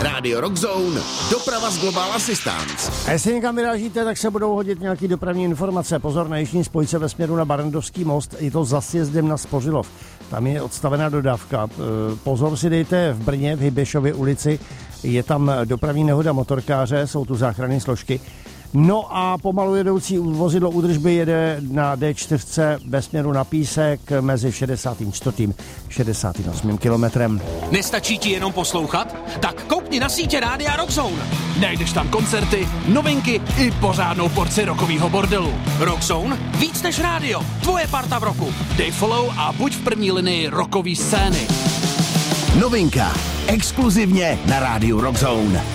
Radio Rockzone, doprava z Global Assistance. A jestli někam vyrážíte, tak se budou hodit nějaký dopravní informace. Pozor na jižní spojce ve směru na Barrandovský most, je to za sjezdem na Spořilov. Tam je odstavená dodávka. Pozor si dejte v Brně, v Hybešově ulici, je tam dopravní nehoda motorkáře, jsou tu záchranné složky. No a pomalu jedoucí vozidlo údržby jede na D4 ve směru na Písek mezi 64. a 68. kilometrem. Nestačí ti jenom poslouchat? Tak koukni na sítě Rádia Rockzone. Najdeš tam koncerty, novinky i pořádnou porci rockovýho bordelu. Rockzone? Víc než rádio. Tvoje parta v roku. Dej follow a buď v první linii rockový scény. Novinka. Exkluzivně na Rádiu Rockzone.